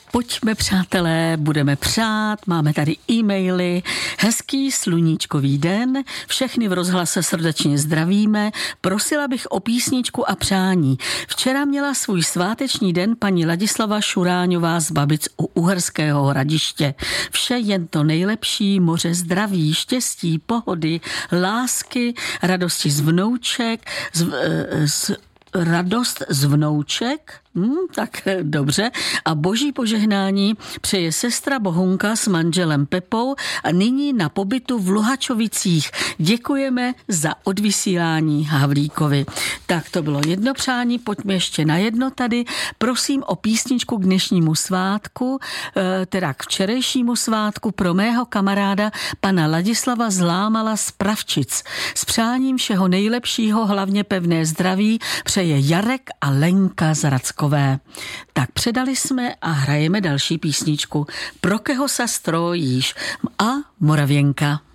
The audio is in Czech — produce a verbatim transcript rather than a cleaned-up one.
Pojďme, přátelé, budeme přát, máme tady e-maily. Hezký sluníčkový den, všechny v rozhlase srdečně zdravíme. Prosila bych o písničku a přání. Včera měla svůj sváteční den paní Ladislava Šuráňová z Babic u Uherského Hradiště. Vše jen to nejlepší, moře zdraví, štěstí, pohody, lásky, radosti z vnouček, z, z radost z vnouček, hmm, tak dobře, a boží požehnání přeje sestra Bohunka s manželem Pepou a nyní na pobytu v Luhačovicích. Děkujeme za odvysílání Havlíkovi. Tak to bylo jedno přání, pojďme ještě na jedno tady. Prosím o písničku k dnešnímu svátku, teda k včerejšímu svátku pro mého kamaráda pana Ladislava Zlámala z Pravčic. S přáním všeho nejlepšího, hlavně pevné zdraví, přeje Jarek a Lenka z Radskové. Tak předali jsme a hrajeme další písničku. Pro keho sa strojíš? A Moravěnka.